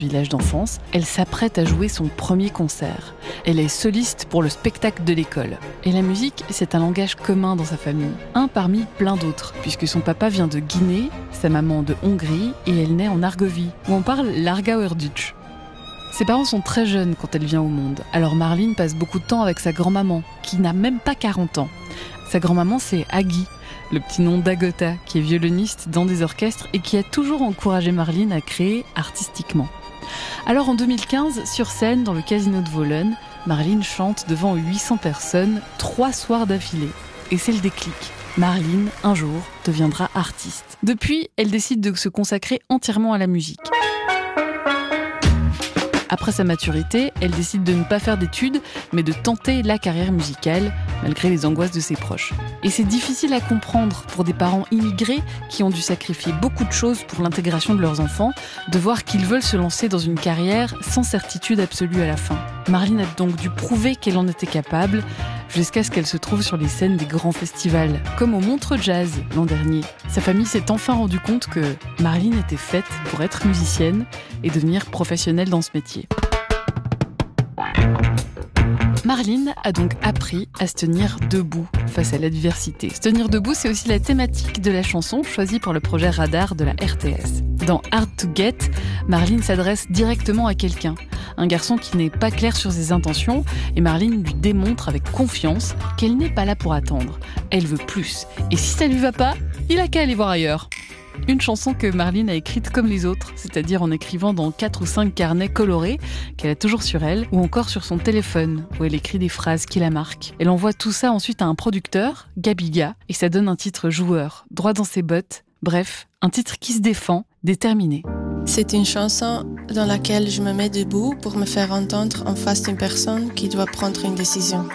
village d'enfance, elle s'apprête à jouer son premier concert. Elle est soliste pour le spectacle de l'école. Et la musique, c'est un langage commun dans sa famille. Un parmi plein d'autres, puisque son papa vient de Guinée, sa maman de Hongrie, et elle naît en Argovie, où on parle l'Argauerdutch. Ses parents sont très jeunes quand elle vient au monde, alors Marleen passe beaucoup de temps avec sa grand-maman, qui n'a même pas 40 ans. Sa grand-maman, c'est Aggie, le petit nom d'Agota, qui est violoniste dans des orchestres et qui a toujours encouragé Marleen à créer artistiquement. Alors en 2015, sur scène, dans le casino de Wohlen, Marleen chante devant 800 personnes, 3 soirs d'affilée. Et c'est le déclic. Marleen, un jour, deviendra artiste. Depuis, elle décide de se consacrer entièrement à la musique. Après sa maturité, elle décide de ne pas faire d'études, mais de tenter la carrière musicale, malgré les angoisses de ses proches. Et c'est difficile à comprendre pour des parents immigrés qui ont dû sacrifier beaucoup de choses pour l'intégration de leurs enfants, de voir qu'ils veulent se lancer dans une carrière sans certitude absolue à la fin. Marleen a donc dû prouver qu'elle en était capable, jusqu'à ce qu'elle se trouve sur les scènes des grands festivals, comme au Montreux Jazz l'an dernier. Sa famille s'est enfin rendu compte que Marleen était faite pour être musicienne et devenir professionnelle dans ce métier. Marleen a donc appris à se tenir debout face à l'adversité. Se tenir debout, c'est aussi la thématique de la chanson choisie pour le projet Radar de la RTS. Dans Hard to Get, Marleen s'adresse directement à quelqu'un, un garçon qui n'est pas clair sur ses intentions, et Marleen lui démontre avec confiance qu'elle n'est pas là pour attendre. Elle veut plus. Et si ça lui va pas, il a qu'à aller voir ailleurs. Une chanson que Marleen a écrite comme les autres, c'est-à-dire en écrivant dans 4 ou 5 carnets colorés qu'elle a toujours sur elle, ou encore sur son téléphone, où elle écrit des phrases qui la marquent. Elle envoie tout ça ensuite à un producteur, Gabiga, et ça donne un titre joueur, droit dans ses bottes. Bref, un titre qui se défend, déterminé. C'est une chanson dans laquelle je me mets debout pour me faire entendre en face d'une personne qui doit prendre une décision.